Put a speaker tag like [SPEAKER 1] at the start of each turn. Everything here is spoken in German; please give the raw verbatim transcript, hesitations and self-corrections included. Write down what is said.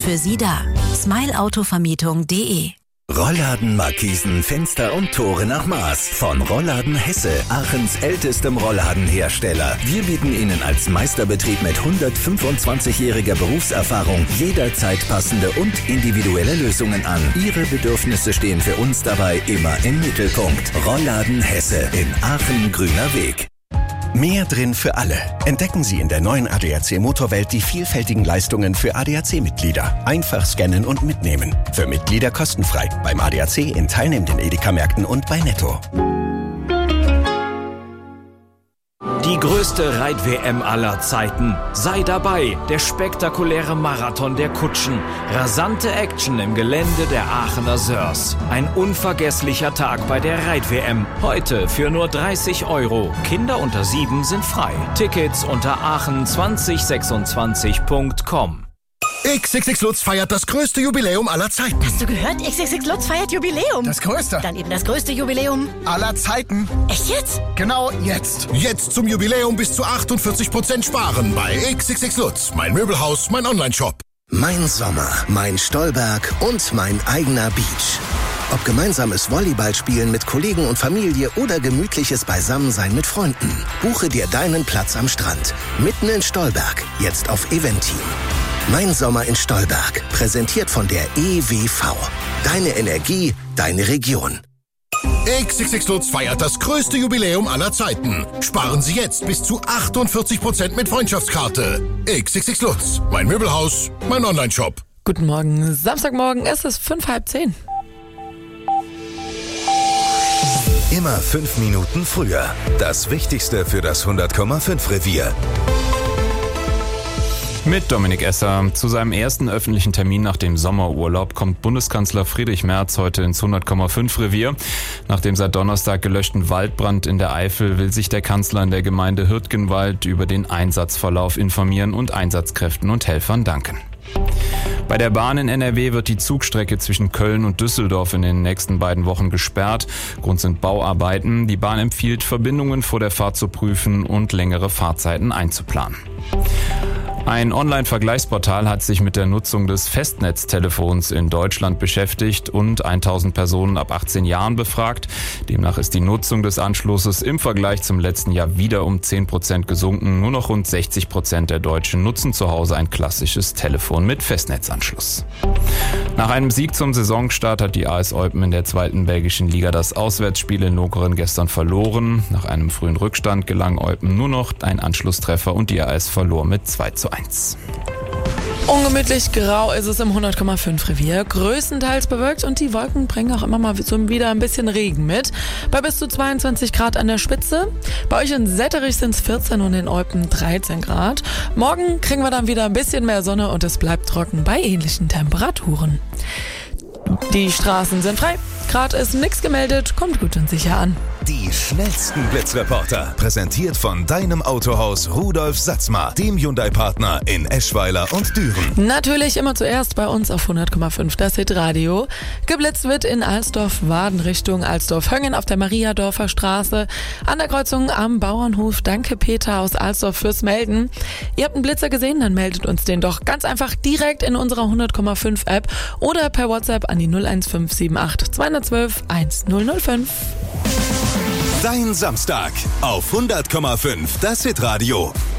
[SPEAKER 1] für Sie da. smileautovermietung punkt de.
[SPEAKER 2] Rollladen, Markisen, Fenster und Tore nach Maß. Von Rollladen Hesse, Aachens ältestem Rollladenhersteller. Wir bieten Ihnen als Meisterbetrieb mit hundertfünfundzwanzigjähriger Berufserfahrung jederzeit passende und individuelle Lösungen an. Ihre Bedürfnisse stehen für uns dabei immer im Mittelpunkt. Rollladen Hesse in Aachen Grüner Weg.
[SPEAKER 3] Mehr drin für alle. Entdecken Sie in der neuen A D A C Motorwelt die vielfältigen Leistungen für A D A C-Mitglieder. Einfach scannen und mitnehmen. Für Mitglieder kostenfrei. Beim A D A C in teilnehmenden Edeka-Märkten und bei Netto.
[SPEAKER 4] Die größte Reit-W M aller Zeiten. Sei dabei. Der spektakuläre Marathon der Kutschen. Rasante Action im Gelände der Aachener Sörs. Ein unvergesslicher Tag bei der Reit-W M. Heute für nur dreißig Euro. Kinder unter sieben sind frei. Tickets unter aachen zwanzig sechsundzwanzig punkt com.
[SPEAKER 5] X X X Lutz feiert das größte Jubiläum aller Zeiten.
[SPEAKER 6] Hast du gehört? X X X Lutz feiert Jubiläum.
[SPEAKER 5] Das größte.
[SPEAKER 6] Dann eben das größte Jubiläum
[SPEAKER 5] aller Zeiten.
[SPEAKER 6] Echt jetzt?
[SPEAKER 5] Genau jetzt. Jetzt zum Jubiläum bis zu achtundvierzig Prozent sparen bei X X X Lutz. Mein Möbelhaus, mein Online-Shop.
[SPEAKER 7] Mein Sommer, mein Stolberg und mein eigener Beach. Ob gemeinsames Volleyballspielen mit Kollegen und Familie oder gemütliches Beisammensein mit Freunden. Buche dir deinen Platz am Strand. Mitten in Stolberg. Jetzt auf Eventim. Mein Sommer in Stolberg. Präsentiert von der E W V. Deine Energie, deine Region.
[SPEAKER 5] X X X Lutz feiert das größte Jubiläum aller Zeiten. Sparen Sie jetzt bis zu achtundvierzig Prozent mit Freundschaftskarte. X X X Lutz. Mein Möbelhaus, mein Online-Shop.
[SPEAKER 8] Guten Morgen. Samstagmorgen ist es fünf, halb zehn.
[SPEAKER 2] Immer fünf Minuten früher. Das Wichtigste für das hundert Komma fünf Revier.
[SPEAKER 9] Mit Dominik Esser. Zu seinem ersten öffentlichen Termin nach dem Sommerurlaub kommt Bundeskanzler Friedrich Merz heute ins hundert Komma fünf Revier. Nach dem seit Donnerstag gelöschten Waldbrand in der Eifel will sich der Kanzler in der Gemeinde Hürtgenwald über den Einsatzverlauf informieren und Einsatzkräften und Helfern danken. Bei der Bahn in N R W wird die Zugstrecke zwischen Köln und Düsseldorf in den nächsten beiden Wochen gesperrt. Grund sind Bauarbeiten. Die Bahn empfiehlt, Verbindungen vor der Fahrt zu prüfen und längere Fahrzeiten einzuplanen. Ein Online-Vergleichsportal hat sich mit der Nutzung des Festnetztelefons in Deutschland beschäftigt und tausend Personen ab achtzehn Jahren befragt. Demnach ist die Nutzung des Anschlusses im Vergleich zum letzten Jahr wieder um zehn Prozent gesunken. Nur noch rund sechzig Prozent der Deutschen nutzen zu Hause ein klassisches Telefon mit Festnetzanschluss. Nach einem Sieg zum Saisonstart hat die A S Eupen in der zweiten belgischen Liga das Auswärtsspiel in Lokeren gestern verloren. Nach einem frühen Rückstand gelang Eupen nur noch ein Anschlusstreffer und die A S verlor mit zwei zu eins.
[SPEAKER 8] Ungemütlich grau ist es im hundert Komma fünf Revier, größtenteils bewölkt und die Wolken bringen auch immer mal so wieder ein bisschen Regen mit. Bei bis zu zweiundzwanzig Grad an der Spitze. Bei euch in Setterich sind es vierzehn und in Eupen dreizehn Grad. Morgen kriegen wir dann wieder ein bisschen mehr Sonne und es bleibt trocken bei ähnlichen Temperaturen. Die Straßen sind frei, gerade ist nichts gemeldet, kommt gut und sicher an.
[SPEAKER 2] Die schnellsten Blitzreporter, präsentiert von deinem Autohaus Rudolf Satzmar, dem Hyundai-Partner in Eschweiler und Düren.
[SPEAKER 8] Natürlich immer zuerst bei uns auf hundert Komma fünf das Hitradio. Geblitzt wird in Alsdorf-Waden Richtung Alsdorf-Höngen auf der Mariadorfer Straße. An der Kreuzung am Bauernhof. Danke Peter aus Alsdorf fürs Melden. Ihr habt einen Blitzer gesehen, dann meldet uns den doch ganz einfach direkt in unserer hundert Komma fünf App oder per WhatsApp an die null eins fünf sieben acht zwei eins zwei eins null null fünf.
[SPEAKER 2] Dein Samstag auf hundert Komma fünf das Hitradio.